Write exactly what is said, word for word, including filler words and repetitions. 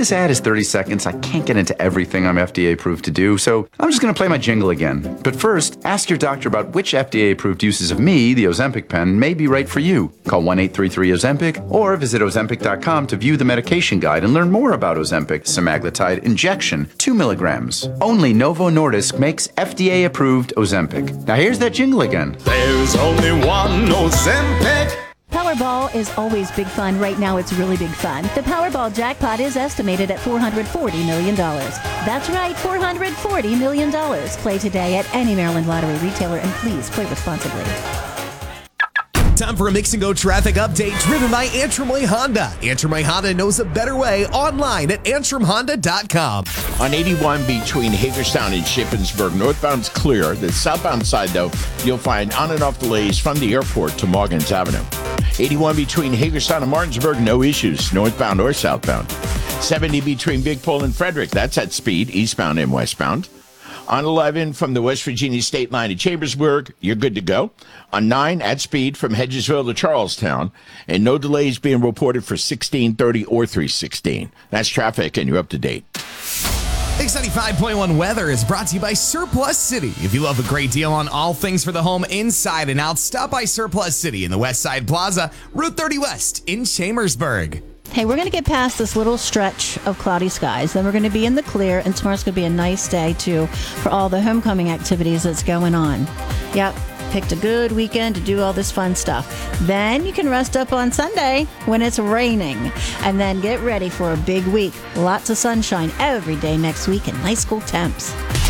this ad is thirty seconds, I can't get into everything I'm F D A approved to do, so I'm just going to play my jingle again. But first, ask your doctor about which F D A approved uses of me, the Ozempic pen, may be right for you. Call one eight three three Ozempic or visit Ozempic dot com to view the medication guide and learn more about Ozempic semaglutide injection, two milligrams. Only Novo Nordisk makes F D A approved Ozempic. Now here's that jingle again. There's only one Ozempic. Powerball is always big fun. Right now, it's really big fun. The Powerball jackpot is estimated at four hundred forty million dollars. That's right, four hundred forty million dollars. Play today at any Maryland Lottery retailer, and please play responsibly. Time for a Mix and Go traffic update driven by Antrim Honda. Antrim Honda knows a better way online at antrim honda dot com. On eighty-one between Hagerstown and Shippensburg, northbound's clear. The southbound side, though, you'll find on and off delays from the airport to Morgan's Avenue. eighty-one between Hagerstown and Martinsburg, no issues, northbound or southbound. seventy between Big Pole and Frederick, that's at speed, eastbound and westbound. On eleven from the West Virginia state line to Chambersburg, you're good to go. On nine at speed from Hedgesville to Charlestown, and no delays being reported for sixteen thirty or three sixteen. That's traffic, and you're up to date. X ninety-five point one weather is brought to you by Surplus City. If you love a great deal on all things for the home inside and out, stop by Surplus City in the West Side Plaza, Route thirty West in Chambersburg. Hey, we're going to get past this little stretch of cloudy skies. Then we're going to be in the clear, and tomorrow's going to be a nice day, too, for all the homecoming activities that's going on. Yep, picked a good weekend to do all this fun stuff. Then you can rest up on Sunday when it's raining, and then get ready for a big week. Lots of sunshine every day next week and nice cool temps.